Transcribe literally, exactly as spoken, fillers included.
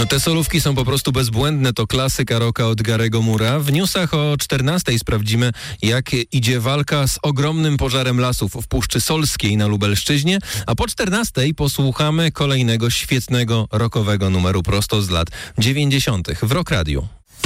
No te solówki są po prostu bezbłędne, to klasyka rocka od Garego Moore'a. W newsach o czternastej sprawdzimy, jak idzie walka z ogromnym pożarem lasów w Puszczy Solskiej na Lubelszczyźnie, a po czternastej posłuchamy kolejnego świetnego rockowego numeru prosto z lat dziewięćdziesiątych w Rock Radio.